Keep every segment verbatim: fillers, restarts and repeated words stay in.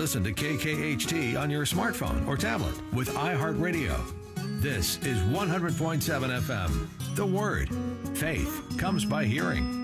listen to K K H T on your smartphone or tablet with iHeartRadio. This is one hundred point seven F M. The Word. Faith comes by hearing.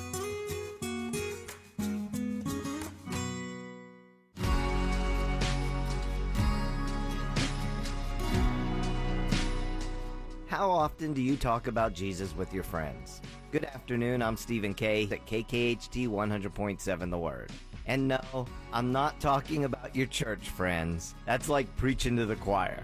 How often do you talk about Jesus with your friends? Good afternoon, I'm Stephen K. at K K H T one hundred point seven The Word. And no, I'm not talking about your church friends. That's like preaching to the choir.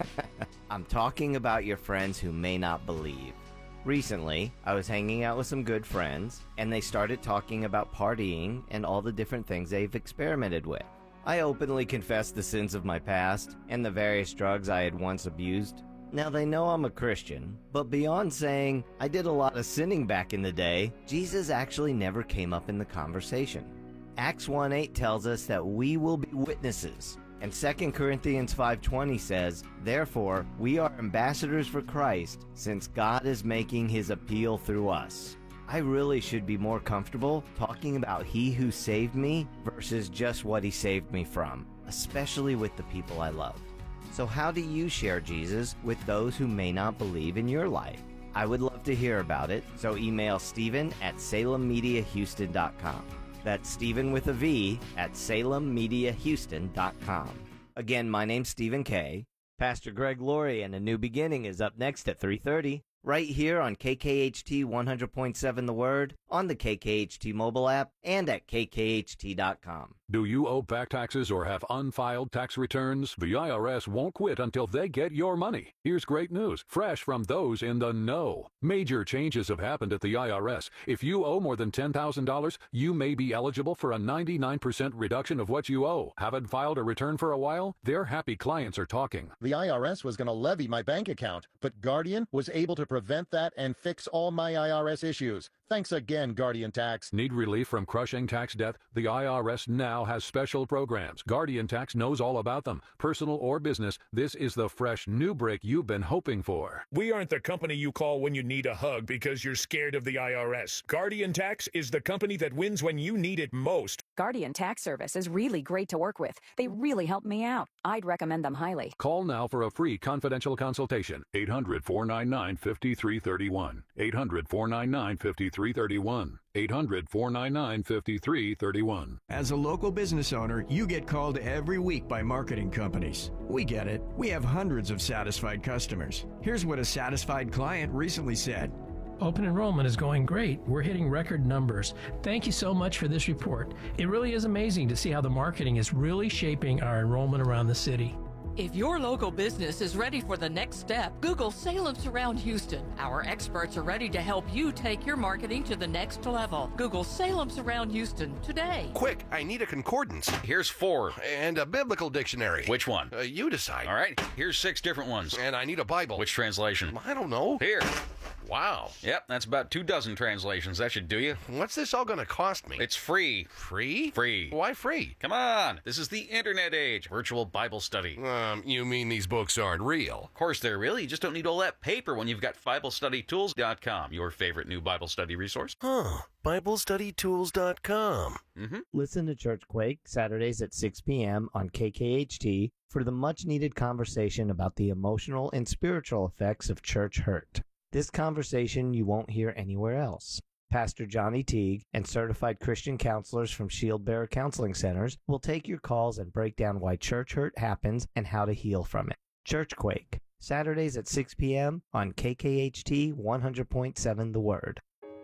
I'm talking about your friends who may not believe. Recently, I was hanging out with some good friends, and they started talking about partying and all the different things they've experimented with. I openly confessed the sins of my past and the various drugs I had once abused. Now, they know I'm a Christian, but beyond saying I did a lot of sinning back in the day, Jesus actually never came up in the conversation. Acts one eight tells us that we will be witnesses, and Second Corinthians five twenty says, "Therefore, we are ambassadors for Christ, since God is making his appeal through us." I really should be more comfortable talking about he who saved me versus just what he saved me from, especially with the people I love. So how do you share Jesus with those who may not believe in your life? I would love to hear about it, so email Stephen at salem media houston dot com. That's Stephen with a V at salem media houston dot com. Again, my name's Stephen K. Pastor Greg Laurie and A New Beginning is up next at three thirty, right here on K K H T one hundred point seven The Word, on the K K H T mobile app, and at K K H T dot com. Do you owe back taxes or have unfiled tax returns? The I R S won't quit until they get your money. Here's great news, fresh from those in the know. Major changes have happened at the I R S. If you owe more than ten thousand dollars, you may be eligible for a ninety-nine percent reduction of what you owe. Haven't filed a return for a while? Their happy clients are talking. The I R S was going to levy my bank account, but Guardian was able to prevent that and fix all my I R S issues. Thanks again, Guardian Tax. Need relief from crushing tax debt? The I R S now has special programs. Guardian Tax knows all about them. Personal or business, this is the fresh new break you've been hoping for. We aren't the company you call when you need a hug because you're scared of the I R S. Guardian Tax is the company that wins when you need it most. Guardian Tax Service is really great to work with. They really helped me out. I'd recommend them highly. Call now for a free confidential consultation. eight hundred, four nine nine, five three three one. eight hundred, four nine nine, five three three one. eight hundred, four nine nine, five three three one. As a local business owner, you get called every week by marketing companies. We get it. We have hundreds of satisfied customers. Here's what a satisfied client recently said. Open enrollment is going great. We're hitting record numbers. Thank you so much for this report. It really is amazing to see how the marketing is really shaping our enrollment around the city. If your local business is ready for the next step, Google Salem Surround Houston. Our experts are ready to help you take your marketing to the next level. Google Salem Surround Houston today. Quick, I need a concordance. Here's four. And a biblical dictionary. Which one? Uh, you decide. All right, here's six different ones. And I need a Bible. Which translation? I don't know. Here. Wow. Yep, that's about two dozen translations. That should do you. What's this all going to cost me? It's free. Free? Free. Why free? Come on. This is the internet age. Virtual Bible study. Um, you mean these books aren't real? Of course they're real. You just don't need all that paper when you've got Bible Study Tools dot com, your favorite new Bible study resource. Huh. Bible Study Tools dot com. Mm-hmm. Listen to Churchquake Saturdays at six p.m. on K K H T for the much-needed conversation about the emotional and spiritual effects of church hurt. This conversation you won't hear anywhere else. Pastor Johnny Teague and certified Christian counselors from Shield Bearer Counseling Centers will take your calls and break down why church hurt happens and how to heal from it. Churchquake, Saturdays at six p.m. on K K H T one hundred point seven The Word.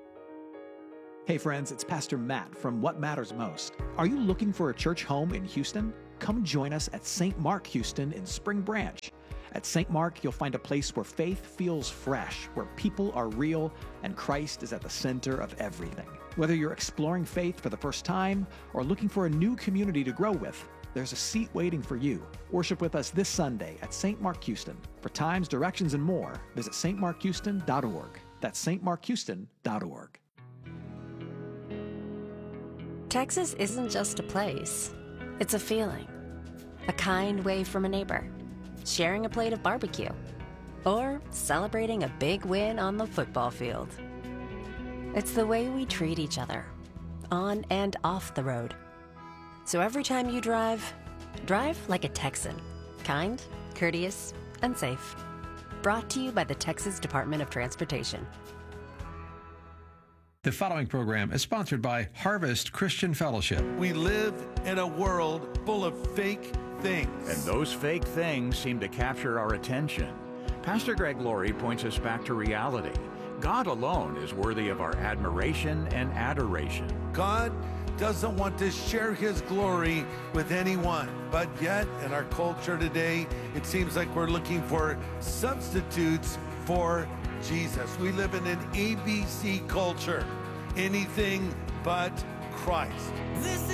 Hey friends, it's Pastor Matt from What Matters Most. Are you looking for a church home in Houston? Come join us at Saint Mark Houston in Spring Branch. At Saint Mark, you'll find a place where faith feels fresh, where people are real, and Christ is at the center of everything. Whether you're exploring faith for the first time or looking for a new community to grow with, there's a seat waiting for you. Worship with us this Sunday at Saint Mark Houston. For times, directions, and more, visit s t mark houston dot org. That's s t mark houston dot org. Texas isn't just a place. It's a feeling. A kind wave from a neighbor. Sharing a plate of barbecue, or celebrating a big win on the football field. It's the way we treat each other, on and off the road. So every time you drive, Drive like a Texan. Kind, courteous, and safe. Brought to you by the Texas Department of Transportation. The following program is sponsored by Harvest Christian Fellowship. We live in a world full of fake things. And those fake things seem to capture our attention. Pastor Greg Laurie points us back to reality. God alone is worthy of our admiration and adoration. God doesn't want to share his glory with anyone. But yet, in our culture today, it seems like we're looking for substitutes for Jesus. We live in an A B C culture. Anything but Christ. This